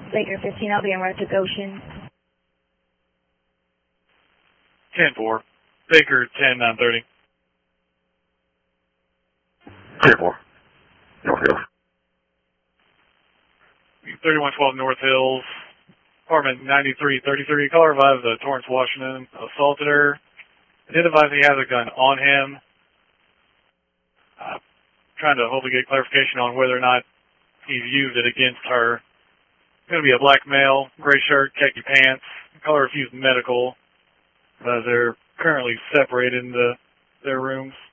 Baker 15, I'll be en route to Goshen. 10-4. Baker 10-930. 10-4. North Hills. 3112 North Hills. Apartment 9333. Caller advised Torrance, Washington assaulted her. I did advise he has a gun on him. Trying to hopefully get clarification on whether or not he's used it against her. It's going to be a black male, gray shirt, khaki pants. Caller refused medical. They're currently separated in their rooms.